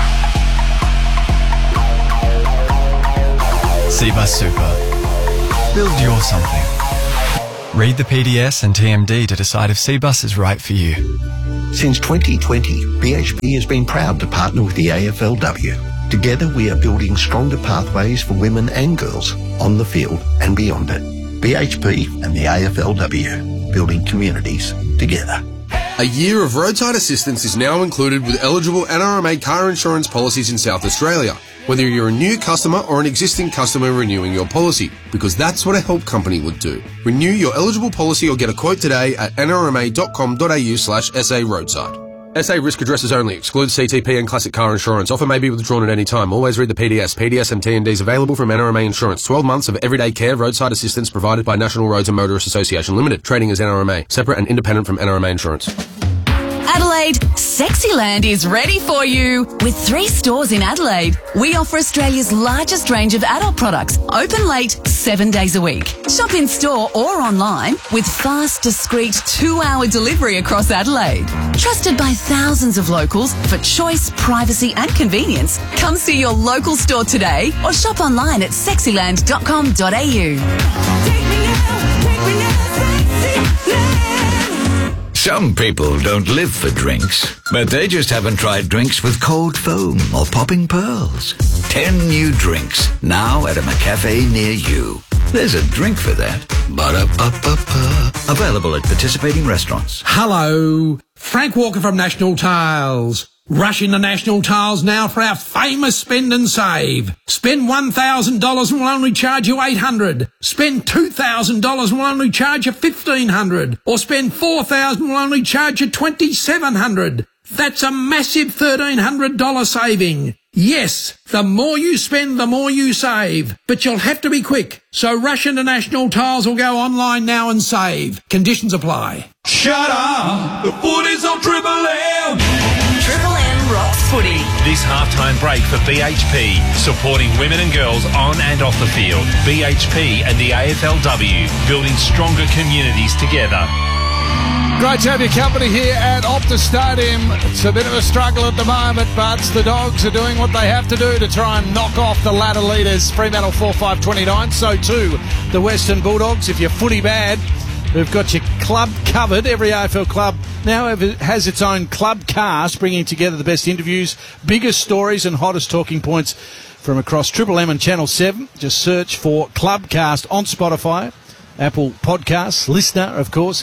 Cbus Super. Build your something. Read the PDS and TMD to decide if Cbus is right for you. Since 2020, BHP has been proud to partner with the AFLW. Together we are building stronger pathways for women and girls on the field and beyond it. BHP and the AFLW, building communities together. A year of roadside assistance is now included with eligible NRMA car insurance policies in South Australia, whether you're a new customer or an existing customer renewing your policy, because that's what a help company would do. Renew your eligible policy or get a quote today at nrma.com.au/SA roadside. SA risk addresses only. Excludes CTP and classic car insurance. Offer may be withdrawn at any time. Always read the PDS. PDS and TNDs available from NRMA Insurance. 12 months of everyday care roadside assistance provided by National Roads and Motorists Association Limited. Trading as NRMA. Separate and independent from NRMA Insurance. Adelaide, Sexyland is ready for you. With 3 stores in Adelaide, we offer Australia's largest range of adult products, open late 7 days a week. Shop in store or online with fast, discreet 2-hour delivery across Adelaide. Trusted by thousands of locals for choice, privacy and convenience. Come see your local store today or shop online at sexyland.com.au. Some people don't live for drinks, but they just haven't tried drinks with cold foam or popping pearls. 10 new drinks, now at a McCafe near you. There's a drink for that. Ba-da-ba-ba-ba. Available at participating restaurants. Hello, Frank Walker from National Tiles. Rush into National Tiles now for our famous spend and save. Spend $1,000 and we'll only charge you $800. Spend $2,000 and we'll only charge you $1,500. Or spend $4,000 and we'll only charge you $2,700. That's a massive $1,300 saving. Yes, the more you spend, the more you save. But you'll have to be quick. So rush into National Tiles or go online now and save. Conditions apply. Shut up! The footy's on Triple M! Triple M rocks footy. This halftime break for BHP, supporting women and girls on and off the field. BHP and the AFLW, building stronger communities together. Great to have your company here at Optus Stadium. It's a bit of a struggle at the moment, but the Dogs are doing what they have to do to try and knock off the ladder leaders. Fremantle 4-5-29, so too the Western Bulldogs. If you're footy bad, we've got your club covered. Every AFL club now has its own club cast, bringing together the best interviews, biggest stories and hottest talking points from across Triple M and Channel 7. Just search for Clubcast on Spotify, Apple Podcasts, Listener, of course,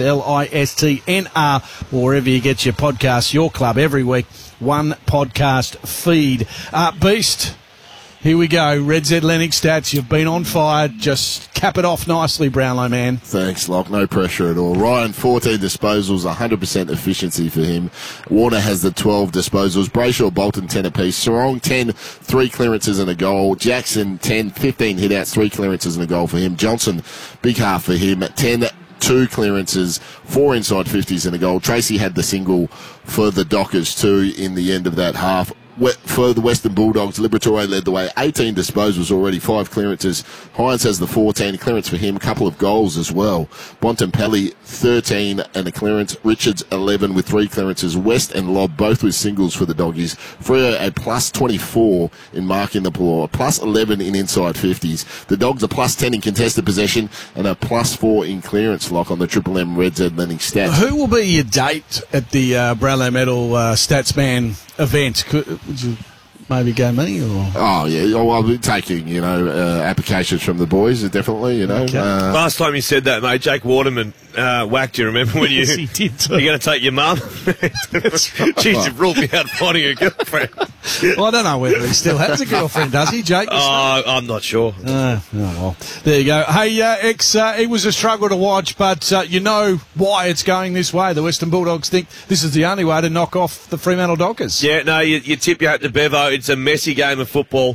LISTNR, or wherever you get your podcasts, your club every week. One podcast feed. Beast, here we go. Red Z Lennox stats. You've been on fire. Just cap it off nicely, Brownlow man. Thanks, Locke. No pressure at all. Ryan, 14 disposals, 100% efficiency for him. Warner has the 12 disposals. Brayshaw, Bolton, 10 apiece. Sarong, 10, 3 clearances and a goal. Jackson, 10, 15 hit-outs, 3 clearances and a goal for him. Johnson, big half for him. 10, 2 clearances, 4 inside 50s and a goal. Tracy had the single for the Dockers too in the end of that half. For the Western Bulldogs, Liberatore led the way. 18 disposals already, 5 clearances. Hines has the 14, clearance for him, a couple of goals as well. Bontempelli, 13 and a clearance. Richards, 11 with 3 clearances. West and Lobb, both with singles for the Doggies. Freo, a plus 24 in marking the ball, a plus 11 in inside 50s. The Dogs are plus 10 in contested possession and a plus 4 in clearance, Lock, on the Triple M Red Z Lennox stats. Who will be your date at the Brownlow Medal Stats Man event? Would you maybe go me? Or? Oh, yeah. Oh, I'll be taking, applications from the boys, definitely, Okay. Last time you said that, mate, Jake Waterman whacked you, remember, when you... Yes, he did too. You're going to take your mum? Jeez, you've ruled me out finding a girlfriend. Well, I don't know whether he still has a girlfriend, does he, Jake? I'm not sure. Well, there you go. Hey, it was a struggle to watch, but you know why it's going this way. The Western Bulldogs think this is the only way to knock off the Fremantle Dockers. Yeah, no, you tip your hat to Bevo. It's a messy game of football.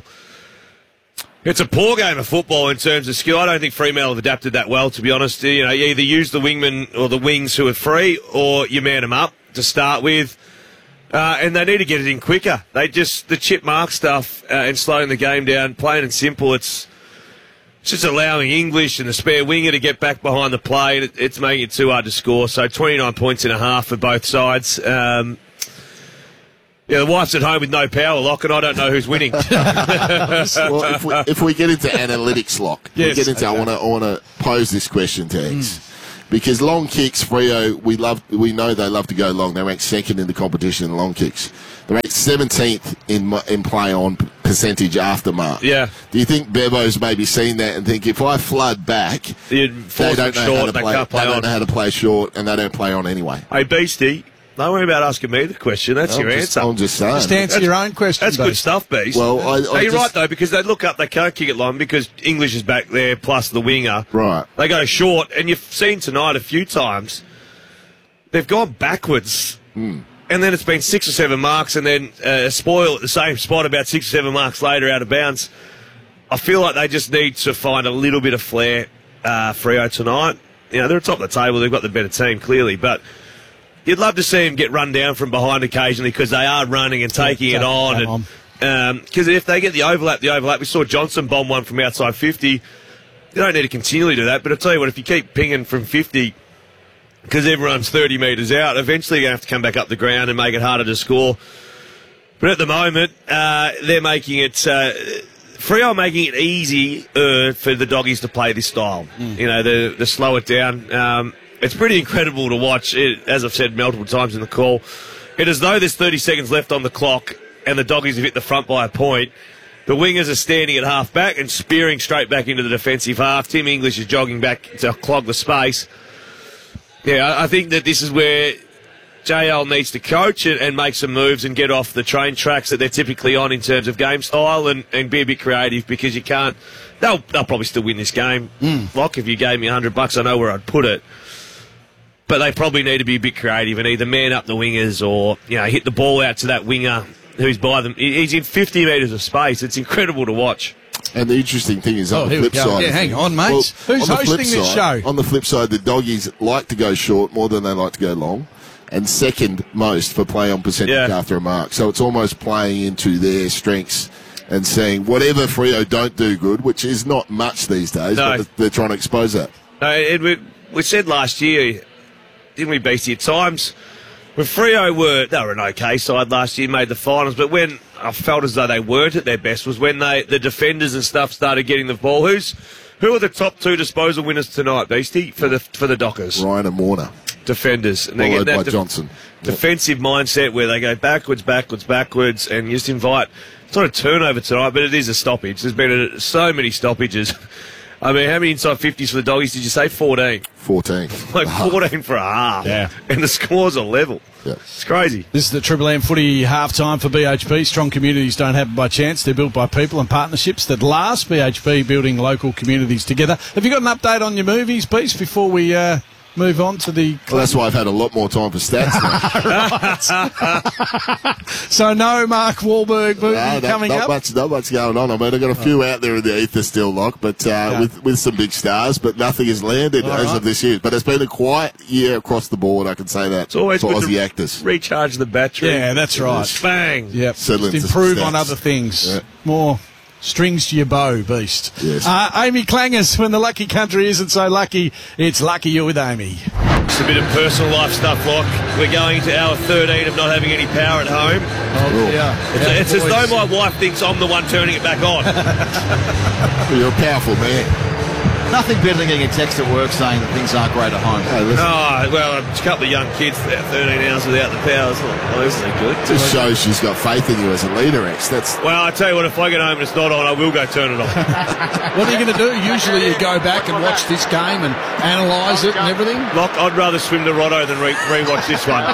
It's a poor game of football in terms of skill. I don't think Fremantle have adapted that well, to be honest. You either use the wingmen or the wings who are free, or you man them up to start with. And they need to get it in quicker. The chip mark stuff and slowing the game down, plain and simple. It's just allowing English and the spare winger to get back behind the play. It's making it too hard to score. So 29 points and a half for both sides. Yeah, the wife's at home with no power, Lock, and I don't know who's winning. Well, if we get into analytics, Lock, I want to pose this question to X. Because long kicks, Freo, we know they love to go long. They rank second in the competition in long kicks. They rank 17th in play on percentage after mark. Yeah. Do you think Bevo's maybe seen that and think if I flood back, they don't know how to play short and they don't play on anyway? Hey, Beastie, don't worry about asking me the question. That's your answer. I'm just saying. Just answer your own question. That's good stuff, Beast. Well, you're right, though, because they look up, they can't kick it long because English is back there, plus the winger. Right. They go short, and you've seen tonight a few times, they've gone backwards. And then it's been 6 or 7 marks, and then spoil at the same spot about 6 or 7 marks later out of bounds. I feel like they just need to find a little bit of flair, Freo, tonight. You know, they're atop the table. They've got the better team, clearly, but you'd love to see them get run down from behind occasionally because they are running and taking it on. Because if they get the overlap, we saw Johnson bomb one from outside 50. You don't need to continually do that, but I'll tell you what, if you keep pinging from 50, because everyone's 30 metres out, eventually you're going to have to come back up the ground and make it harder to score. But at the moment, they're making it... Freo are making it easy for the doggies to play this style. You know, they slow it down. It's pretty incredible to watch. As I've said multiple times in the call, it is as though there's 30 seconds left on the clock and the doggies have hit the front by a point. The wingers are standing at half back and spearing straight back into the defensive half. Tim English is jogging back to clog the space. Yeah, I think that this is where JL needs to coach and make some moves and get off the train tracks that they're typically on in terms of game style and be a bit creative because you can't... They'll probably still win this game. Lock, if you gave me $100, I know where I'd put it. But they probably need to be a bit creative and either man up the wingers or, you know, hit the ball out to that winger who's by them. He's in 50 metres of space. It's incredible to watch. And the interesting thing is on the flip side... Yeah, hang on, mates. Who's hosting this show? On the flip side, the doggies like to go short more than they like to go long. And second most for play on percentage after a mark. So it's almost playing into their strengths and saying whatever Freo don't do good, which is not much these days, but they're trying to expose that. We said last year... Didn't we, Beastie? At times, when Freo they were an okay side last year, made the finals, but when I felt as though they weren't at their best was when the defenders and stuff started getting the ball. Who are the top 2 disposal winners tonight, Beastie, for the Dockers? Ryan and Warner. Defenders. And they get that by Johnson. Defensive mindset where they go backwards, and just invite... It's not a turnover tonight, but it is a stoppage. There's been so many stoppages. I mean, how many inside 50s for the doggies did you say? 14. 14. Like 14 for a half. Yeah. And the scores are level. Yeah. It's crazy. This is the Triple M footy half-time for BHP. Strong communities don't happen by chance. They're built by people and partnerships that last. BHP building local communities together. Have you got an update on your movies, Beast, before we move on to the... Well, that's why I've had a lot more time for stats now. So no Mark Wahlberg movie coming up? Not much going on. I mean, I've got a few out there in the ether still, Lock, but with some big stars, but nothing has landed of this year. But it's been a quiet year across the board, I can say that, it's always for Aussie actors. Recharge the battery. Yeah, that's right. Bang. Yep. Just improve on other things. Yeah. More... strings to your bow, Beast. Yes. Amy Clangers, when the lucky country isn't so lucky, it's lucky you're with Amy. It's a bit of personal life stuff, Lock. We're going to hour 13 of not having any power at home. Oh, yeah. It's as though my wife thinks I'm the one turning it back on. Well, you're a powerful man. Nothing better than getting a text at work saying that things aren't great at home. Well, a couple of young kids, 13 hours without the power. Oh, isn't that good? Just shows she's got faith in you as a leader, X. Well, I tell you what, if I get home and it's not on, I will go turn it on. What are you going to do? Usually you go back and watch this game and analyse it and everything? Look, I'd rather swim to Rotto than re-watch this one.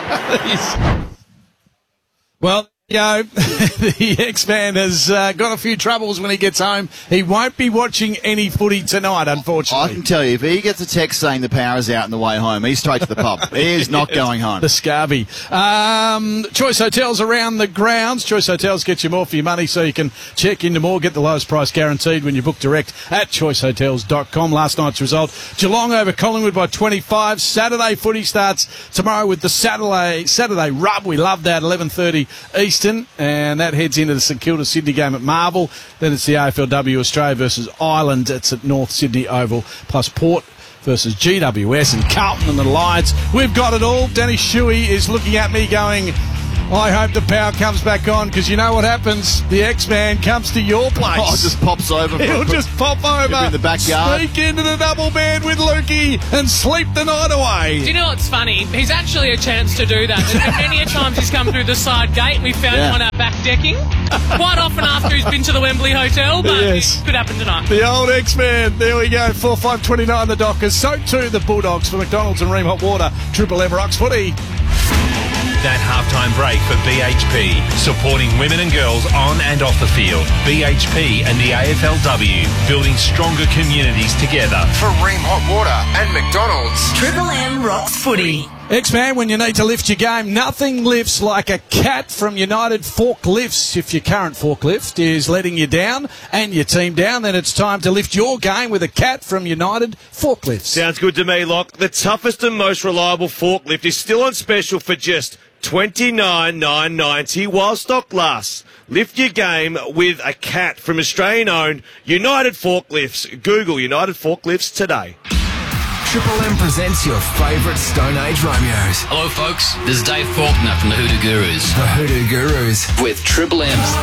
Well... the X-Man has got a few troubles when he gets home. He won't be watching any footy tonight, unfortunately. I can tell you, if he gets a text saying the power's out on the way home, he's straight to the pub. He is not going home. The Scarby. Choice Hotels around the grounds. Choice Hotels get you more for your money, so you can check into more, get the lowest price guaranteed when you book direct at choicehotels.com. Last night's result, Geelong over Collingwood by 25. Saturday footy starts tomorrow with the Saturday rub. We love that, 11:30 East. And that heads into the St Kilda Sydney game at Marvel. Then it's the AFLW Australia versus Ireland. It's at North Sydney Oval, plus Port versus GWS and Carlton and the Lions. We've got it all. Danny Shuey is looking at me going, I hope the power comes back on, because you know what happens? The X-Man comes to your place. Oh, just pops over. He'll just pop over. In the backyard. Sneak into the double bed with Lukey and sleep the night away. Do you know what's funny? He's actually a chance to do that. Many a times he's come through the side gate and we found him on our back decking. Quite often after he's been to the Wembley Hotel, but it could happen tonight. The old X-Man. There we go. 4-5-29 the Dockers. So too the Bulldogs for McDonald's and Ream Hot Water. Triple M Rocks Footy. That halftime break for BHP, supporting women and girls on and off the field. BHP and the AFLW, building stronger communities together. For Ream Hot Water and McDonald's. Triple M Rocks Footy. X-Man, when you need to lift your game, nothing lifts like a cat from United Forklifts. If your current forklift is letting you down and your team down, then it's time to lift your game with a cat from United Forklifts. Sounds good to me, Locke. The toughest and most reliable forklift is still on special for just $29,990 while stock lasts. Lift your game with a cat from Australian-owned United Forklifts. Google United Forklifts today. Triple M presents your favourite Stone Age Romeos. Hello, folks. This is Dave Faulkner from the Hoodoo Gurus. The Hoodoo Gurus. With Triple M's.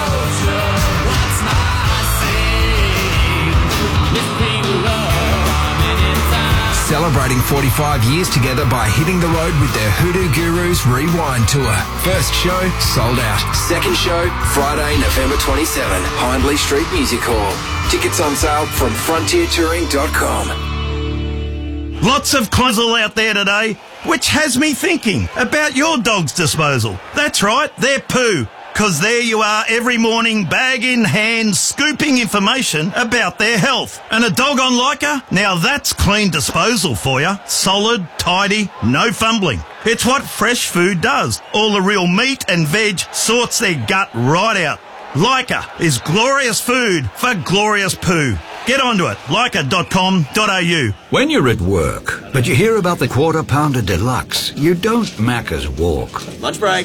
Celebrating 45 years together by hitting the road with their Hoodoo Gurus Rewind Tour. First show, sold out. Second show, Friday, November 27, Hindley Street Music Hall. Tickets on sale from frontiertouring.com. Lots of quizzle out there today, which has me thinking about your dog's disposal. That's right, their poo. 'Cause there you are every morning, bag in hand, scooping information about their health. And a dog on Leica? Now that's clean disposal for you. Solid, tidy, no fumbling. It's what fresh food does. All the real meat and veg sorts their gut right out. Leica is glorious food for glorious poo. Get onto it, leica.com.au. When you're at work, but you hear about the Quarter Pounder Deluxe, you don't Macca's walk. Lunch break.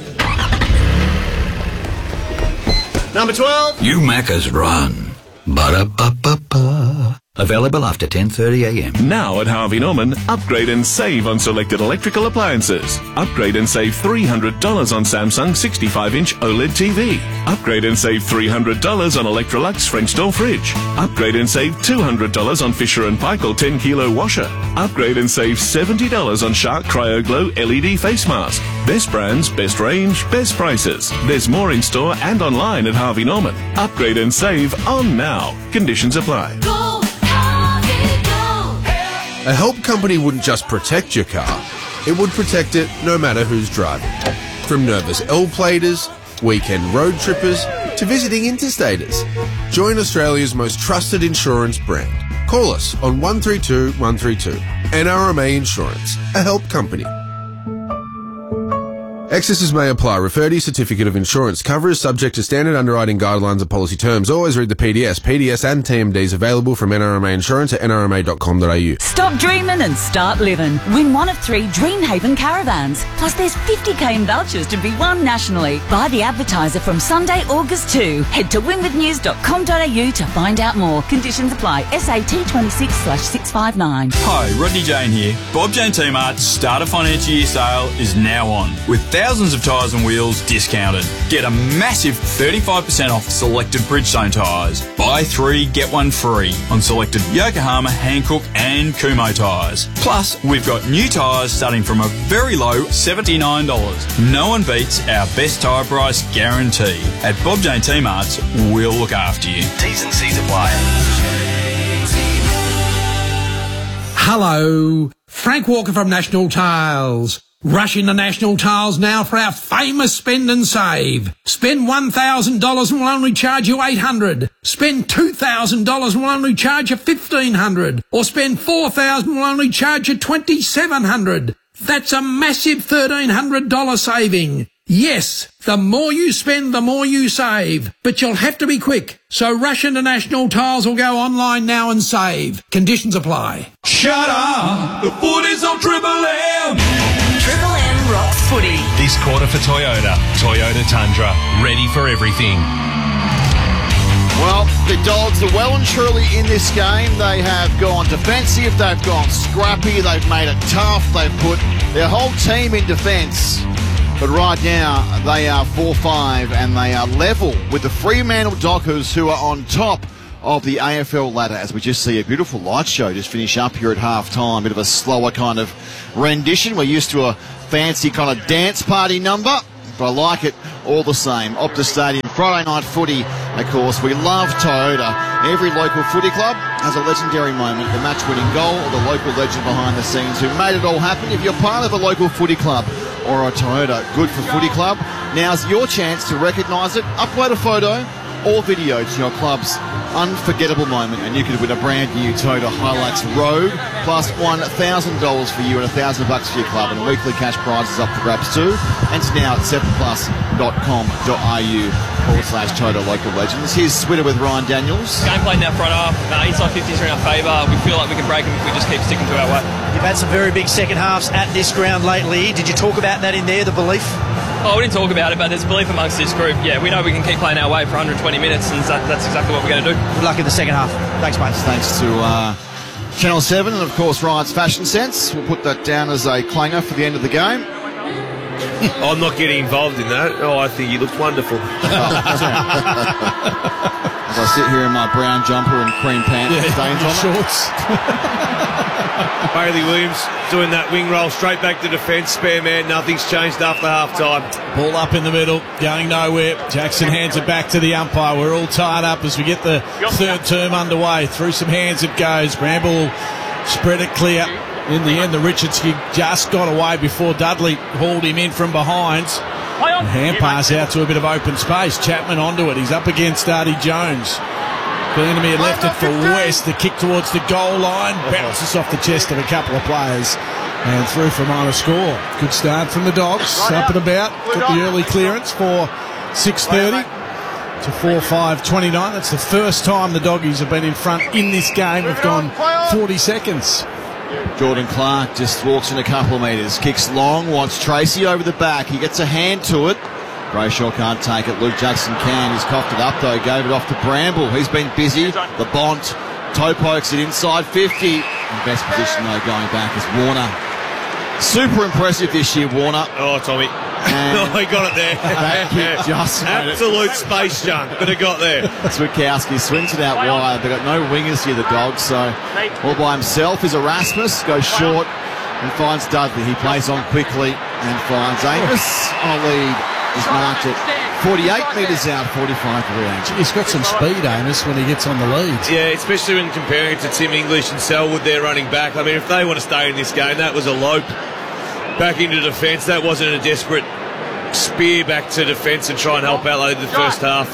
Number 12. You Macca's run. Ba-da-ba-ba-ba. Available after 10:30 a.m. Now at Harvey Norman, upgrade and save on selected electrical appliances. Upgrade and save $300 on Samsung 65-inch OLED TV. Upgrade and save $300 on Electrolux French door fridge. Upgrade and save $200 on Fisher & Paykel 10-kilo washer. Upgrade and save $70 on Shark CryoGlow LED face mask. Best brands, best range, best prices. There's more in store and online at Harvey Norman. Upgrade and save on now. Conditions apply. A help company wouldn't just protect your car, it would protect it no matter who's driving. From nervous L-platers, weekend road trippers, to visiting interstaters. Join Australia's most trusted insurance brand. Call us on 132 132. NRMA Insurance, a help company. Excesses may apply. Refer to your certificate of insurance. Cover is subject to standard underwriting guidelines and policy terms. Always read the PDS. PDS and TMDs available from NRMA Insurance at nrma.com.au. Stop dreaming and start living. Win one of 3 Dreamhaven caravans. Plus there's 50k in vouchers to be won nationally. Buy the advertiser from Sunday, August 2. Head to winwithnews.com.au to find out more. Conditions apply. SAT 26/659. Hi, Rodney Jane here. Bob Jane T-Mart's Starter Financial Year sale is now on, with thousands of tyres and wheels discounted. Get a massive 35% off selected Bridgestone tyres. Buy 3, get 1 free on selected Yokohama, Hankook and Kumho tyres. Plus, we've got new tyres starting from a very low $79. No one beats our best tyre price guarantee. At Bob Jane T-Mart's, we'll look after you. T's and C's apply. Hello, Frank Walker from National Tiles. Rush into National Tiles now for our famous spend and save. Spend $1,000 and we'll only charge you $800. Spend $2,000 and we'll only charge you $1,500. Or spend $4,000 and we'll only charge you $2,700. That's a massive $1,300 saving. Yes, the more you spend, the more you save. But you'll have to be quick. So rush into National Tiles or go online now and save. Conditions apply. Shut up! The footy's on Triple M! Triple M Rocks Footy. This quarter for Toyota. Toyota Tundra. Ready for everything. Well, the Dogs are well and truly in this game. They have gone defensive, they've gone scrappy, they've made it tough, they've put their whole team in defence. But right now, they are 4-5 and they are level with the Fremantle Dockers, who are on top of the AFL ladder, as we just see a beautiful light show just finish up here at half-time. Bit of a slower kind of rendition. We're used to a fancy kind of dance party number, but I like it all the same. Optus Stadium, Friday night footy, of course. We love Toyota. Every local footy club has a legendary moment, the match-winning goal or the local legend behind the scenes who made it all happen. If you're part of a local footy club or a Toyota Good for Footy club, now's your chance to recognise it. Upload a photo or video to your club's unforgettable moment, and you could win a brand new Toyota Hilux Rogue, plus $1,000 for you and $1,000 for your club, and weekly cash prizes up for grabs too. And it's now at 7plus.com.au/Toyota Local Legends. Here's Twitter with Ryan Daniels. Gameplay in our front half, inside 50s are in our favour. We feel like we can break them if we just keep sticking to our way. You've had some very big second halves at this ground lately. Did you talk about that in there, the belief? Oh, we didn't talk about it, but there's belief amongst this group. Yeah, we know we can keep playing our way for 120 minutes, and that's exactly what we're going to do. Good luck in the second half. Thanks, mate. Thanks to Channel 7 and, of course, Ryan's Fashion Sense. We'll put that down as a clanger for the end of the game. I'm not getting involved in that. Oh, I think he looked wonderful. As I sit here in my brown jumper and cream pants, stains on shorts. Bailey Williams doing that wing roll straight back to defence. Spare man, nothing's changed after half-time. Ball up in the middle, going nowhere. Jackson hands it back to the umpire. We're all tied up as we get the third term underway. Through some hands it goes. Bramble spread it clear. In the end, the Richards just got away before Dudley hauled him in from behind. And hand pass out to a bit of open space. Chapman onto it. He's up against Artie Jones. Burnham had left it for West. The kick towards the goal line. Bounces off the chest of a couple of players. And through for minor score. Good start from the Dogs. Up and about. Got the early clearance for 6:30 to 4:5:29. That's the first time the Doggies have been in front in this game. We've gone 40 seconds. Jordan Clark just walks in a couple of metres. Kicks long. Wants Tracy over the back. He gets a hand to it. Brayshaw can't take it. Luke Jackson can. He's coughed it up though. Gave it off to Bramble. He's been busy. The Bont toe pokes it inside 50. In best position though going back is Warner. Super impressive this year, Warner. Oh, Tommy. Oh, he got it there. That kick just absolute space junk, but it got there. Switkowski swings it out wide. They've got no wingers here, the Dogs, so all by himself is Erasmus. Goes short and finds Dudley. He plays on quickly and finds Amos on a lead. He's marked it 48 metres out, 45 for range. He's got some speed, Amos, when he gets on the lead. Yeah, especially when comparing it to Tim English and Selwood, they're running back. I mean, if they want to stay in this game, that was a lope back into defence. That wasn't a desperate spear back to defence and try and help out late in the first half.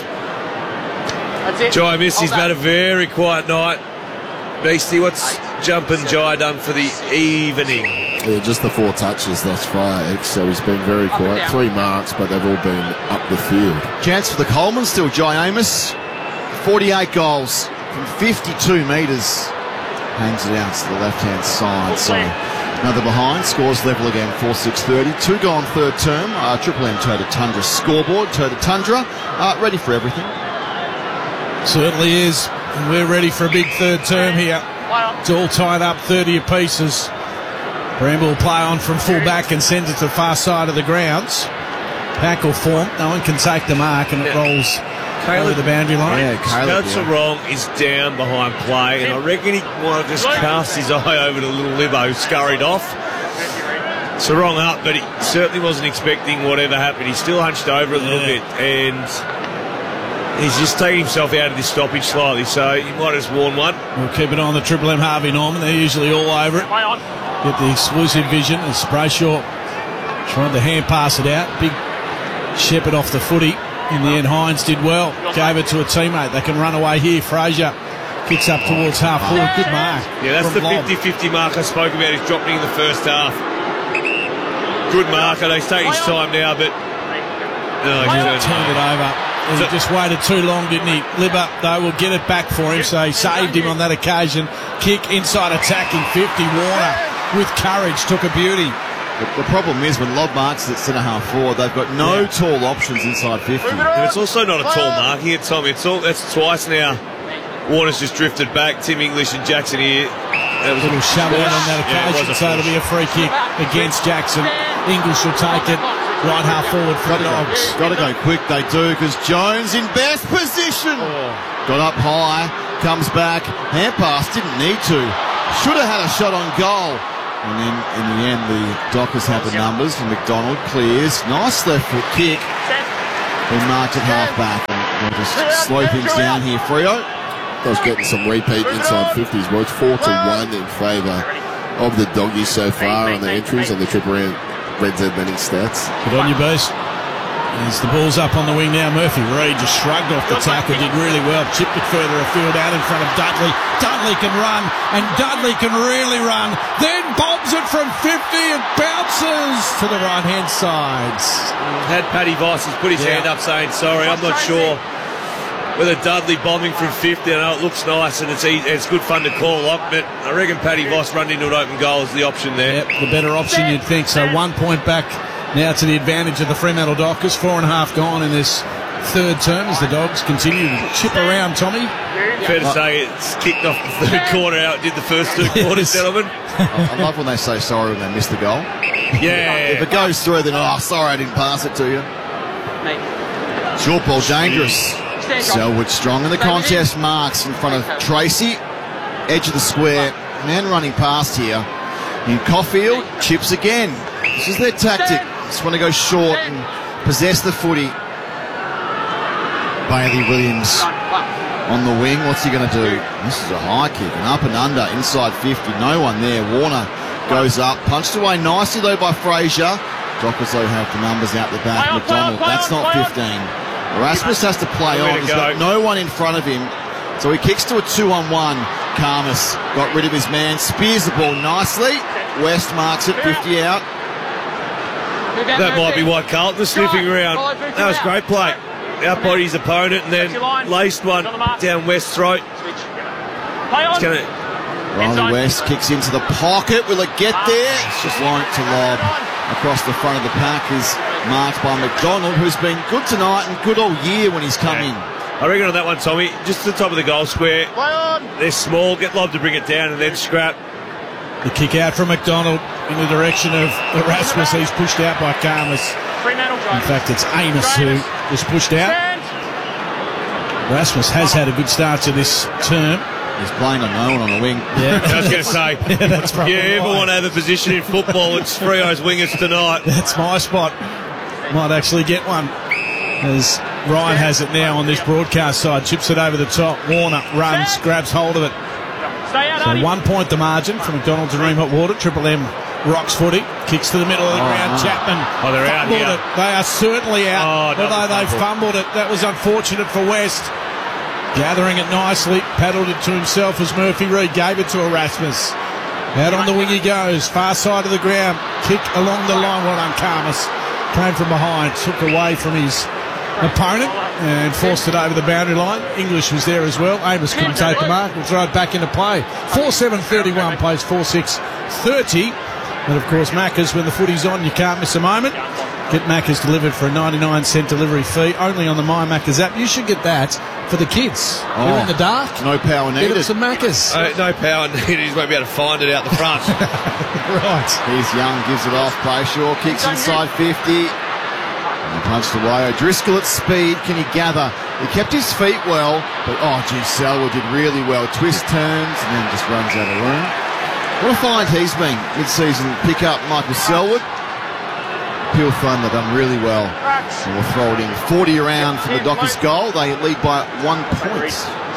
Jai missed. He's had a very quiet night. Beastie, what's Jumpin' Jai done for the evening? Yeah, just the 4 touches thus far, so he's been very quiet. 3 marks, but they've all been up the field. Chance for the Coleman still, Jai Amos. 48 goals from 52 metres. Hangs it out to the left-hand side, so another behind. Scores level again, 4-6-30. 2 gone third term. Triple M Toyota Tundra scoreboard. Toyota Tundra, ready for everything. Certainly is. And we're ready for a big third term here. It's all tied up, 30 apiece. Bramble will play on from full back and sends it to the far side of the grounds. Pack will form. No one can take the mark, and it rolls over the boundary line. Yeah, Caleb, Wrong is down behind play, and I reckon he might have just cast his eye over to little Libbo, who scurried off. Sarong up, but he certainly wasn't expecting whatever happened. He still hunched over a little bit, and he's just taking himself out of this stoppage slightly, so he might have just worn one. We'll keep it on the Triple M Harvey Norman. They're usually all over it. Get the exclusive vision as Brayshaw trying to hand pass it out. Big shepherd off the footy. In the end, Hines did well. Gave it to a teammate. They can run away here. Fraser kicks up towards half forward. Good mark. Yeah, that's the 50-50 mark I spoke about. He's dropping in the first half. Good mark. He's taking his time now, but he turned it over. He just waited too long, didn't he? Libba, though, will get it back for him, so he saved him on that occasion. Kick inside attacking 50. Warner with courage took a beauty. The problem is when Lob marks at centre-half forward, they've got no tall options inside 50. And it's also not a tall mark here, Tommy. That's twice now. Warner's just drifted back. Tim English and Jackson here. That was a little shove out on that occasion, so it'll be a free kick against Jackson. English will take it. right half forward for the Dogs. Got to go quick, they do, because Jones in best position. Got up high, comes back, hand pass, didn't need to. Should have had a shot on goal. And then in the end, the Dockers have the numbers, and McDonald clears. Nice left foot kick. Then marked at half back. We'll just slow things down here, Freo. I was getting some repeat inside 50s. Well, it's 4-1 in favour of the Doggies so far on the entries on the Triple M Reds Advantage stats. Good on you, Beast. As the ball's up on the wing now, Murphy Reid just shrugged off the tackle, did really well, chipped it further afield out in front of Dudley. Dudley can run, and Dudley can really run. Then bombs it from 50 and bounces to the right-hand side. Had Paddy Voss put his hand up saying, sorry, I'm not sure whether Dudley bombing from 50. I know it looks nice and it's good fun to call up, but I reckon Paddy Voss running into an open goal is the option there. Yep, the better option you'd think. So 1 point back now to the advantage of the Fremantle Dockers. 4.5 gone in this third term as the Dogs continue to chip around, Tommy. Fair to say it's kicked off the third quarter out it did the first 2 quarters, gentlemen. I love when they say sorry when they miss the goal. Yeah. If it goes through, then, sorry I didn't pass it to you. Short ball, dangerous. Selwood strong in the contest, marks in front of Tracy. Edge of the square, man running past here. In Caulfield, chips again. This is their tactic. Just want to go short and possess the footy. Bailey Williams on the wing. What's he going to do? This is a high kick, an up and under, inside 50. No one there. Warner goes up. Punched away nicely, though, by Fraser. Dockers, though, have the numbers out the back. McDonald, that's not 15. Erasmus has to play on. He's got no one in front of him. So he kicks to a 2-on-1. Karmas got rid of his man. Spears the ball nicely. West marks it, 50 out. That might be why Carlton was sniffing around. That was great play. Outbodied his opponent and then laced one down West's throat. Riley West kicks into the pocket. Will it get there? It's just lined to lob across the front of the pack. Is marked by McDonald, who's been good tonight and good all year when he's come in. I reckon on that one, Tommy, just to the top of the goal square. They're small, get lobbed to bring it down and then scrap. The kick out from McDonald in the direction of Erasmus. He's pushed out by Karmas. In fact, it's Amos who was pushed out. Erasmus has had a good start to this term. He's playing on no one on the wing. Yeah. I was going to say, if you ever want to have a position in football, it's Freo's wingers tonight. That's my spot. Might actually get one. As Ryan has it now on this broadcast side. Chips it over the top. Warner runs, grabs hold of it. So 1 point the margin from McDonald to Ream Hot Water. Triple M rocks footy. Kicks to the middle of the ground. Chapman they're out here. They are certainly out. Although they fumbled it. That was unfortunate for West. Gathering it nicely. Paddled it to himself as Murphy Reid gave it to Erasmus. Out on the wing he goes. Far side of the ground. Kick along the line. Well done, Karmas. Came from behind. Took away from his opponent and forced it over the boundary line. English was there as well. Amos couldn't take the mark. We'll throw it back into play. 4-7-31 plays 4-6-30. But of course, Macca's, when the footy's on, you can't miss a moment. Get Macca's delivered for a 99-cent delivery fee only on the My Macca's app. You should get that for the kids. They're in the dark. No power needed. Get them some Macca's. No power needed. He won't be able to find it out the front. Right. Here's Young, gives it off. Brayshaw kicks inside 50. And punched away. O'Driscoll at speed. Can he gather? He kept his feet well, but Selwood did really well. Twist turns and then just runs out of room. What a find he's been mid-season. Pick up Michael Selwood. Peel Fun, they've done really well. And we'll throw it in. 40 around for the Dockers goal. They lead by 1 point.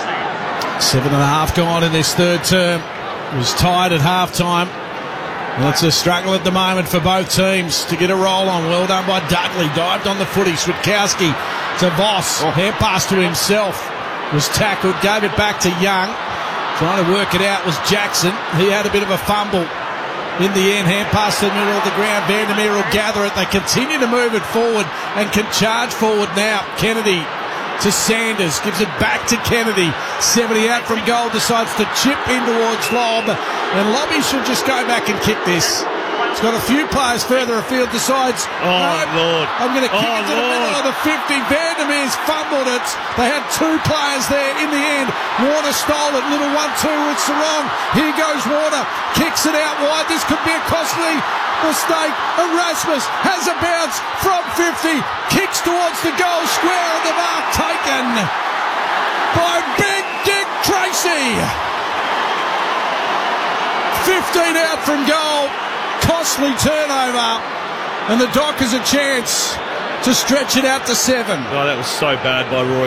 7.5 gone in this third term. It was tied at half-time. And it's a struggle at the moment for both teams to get a roll on. Well done by Dudley. Dived on the footy. Switkowski to Voss. Hand pass to himself. Was tackled. Gave it back to Young. Trying to work it out was Jackson. He had a bit of a fumble. In the end, hand pass to the middle of the ground. Vandermeer will gather it. They continue to move it forward and can charge forward now. Kennedy to Sanders. Gives it back to Kennedy. 70 out from goal. Decides to chip in towards Lobb. And Lobby should just go back and kick this. It's got a few players further afield. Decides, Lord. I'm going to kick it to the middle of the 50. Vandermeer's fumbled it. They had two players there in the end. Warner stole it. Little 1-2 with Sarong. Here goes Warner. Kicks it out wide. This could be a costly mistake. Erasmus has a bounce from 50, kicks towards the goal square, and the mark taken by Big Dick Tracy. 15 out from goal, costly turnover, and the Dockers a chance to stretch it out to 7. Oh, that was so bad by Roy